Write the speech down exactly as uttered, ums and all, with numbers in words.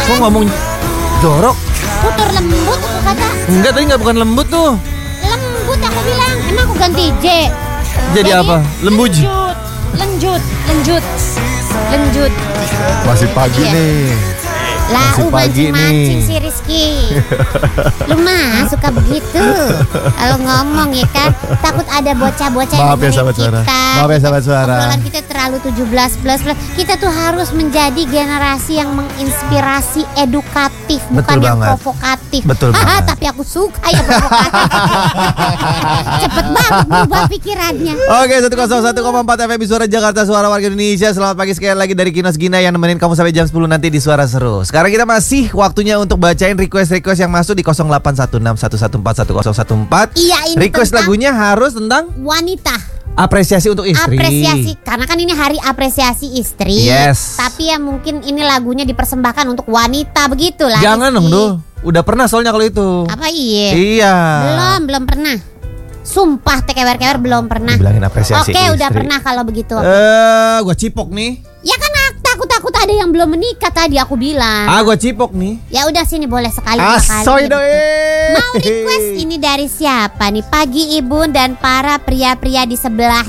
Kok ngomong jorok? Putur lembut aku kata. Enggak, tadi nggak bukan lembut tuh. Lembut aku bilang. Emang aku ganti J. Jadi, Jadi apa? Lembuj. Lenjut, lenjut, lenjut. Masih pagi Iya. nih. Lah, Masih uh, pagi mancing-mancing nih. si Rizky. Lu mah suka begitu. Kalau ngomong ya kan, takut ada bocah-bocah yang Maaf ya, dengerin sahabat suara. kita. Maaf ya, sahabat suara. Obrolan kita terlalu tujuh belas plus plus. Kita tuh harus menjadi generasi yang menginspirasi, edukatif, Betul bukan yang banget. provokatif. Betul Haha, banget. tapi aku suka ya provokatif. Cepet banget berubah pikirannya. Oke, seratus satu koma empat F M Suara Jakarta, Suara Warga Indonesia. Selamat pagi sekali lagi dari Kinos Gina yang nemenin kamu sampai jam sepuluh nanti di Suara Seru. Sekarang kita masih waktunya untuk bacain request-request yang masuk di nol delapan satu enam satu satu empat satu nol satu empat. Iya, ini Request tentang lagunya harus tentang wanita. apresiasi untuk istri. Apresiasi, karena kan ini hari apresiasi istri. Yes. Tapi ya mungkin ini lagunya dipersembahkan untuk wanita, begitulah. Jangan dong, Duh. Udah pernah soalnya kalau itu. Apa iya? Iya. Belum, belum pernah. Sumpah teh kewer-kewer belum pernah. Dibilangin apresiasi Oke, istri. udah pernah kalau begitu. Eh, gua cipok nih. Ya kan takut-takut ada yang belum menikah tadi aku bilang. Ah, gua cipok nih. Ya udah sini boleh sekali dua Asoy kali. doi. Mau request ini dari siapa nih? Pagi Ibu dan para pria-pria di sebelah